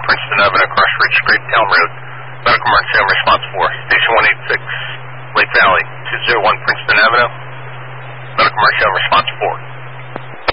Princeton Avenue, Cross Ridge Street, Elm Road. Medical emergency on response 4. Station 186, Lake Valley, 201 Princeton Avenue. Medical emergency on response 4.